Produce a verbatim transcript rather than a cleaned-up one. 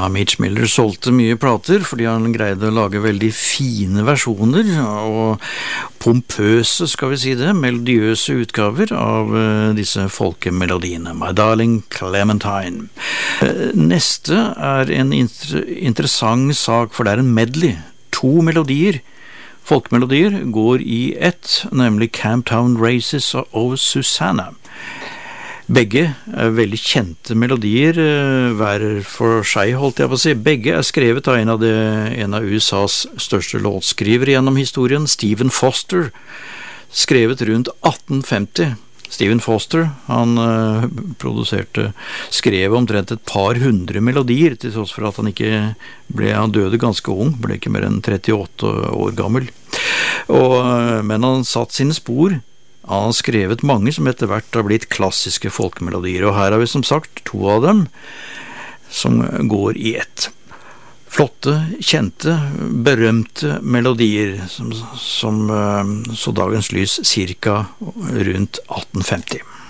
Ja, Mitch Miller solgte mye plater fordi han greide å lage veldig fine versjoner og pompøse, skal vi si det, melodiøse utgaver av disse folkemelodiene. My Darling Clementine. Neste er en inter- interessant sak, for det er en medley. To melodier, folkemelodier, går i ett, nemlig Camptown Races og Susanna. Begge er veldig kjente melodier, hver for seg, holdt jeg på å si. Begge er skrevet av en av, det, en av U S A's største låtskrivere gjennom historien, Stephen Foster, skrevet rundt atten femti. Stephen Foster, han uh, produserte, skrev omtrent et par hundre melodier, til tross for at han ikke ble, han døde ganske ung, ble ikke mer enn trettiåtte år gammel. Og, men han satt sine spor. Han har skrevet mange som etter hvert har blitt klassiske folkemelodier, og her har vi som sagt to av dem som går i ett. Flotte, kjente, berømte melodier som, som så dagens lys cirka rundt atten femti.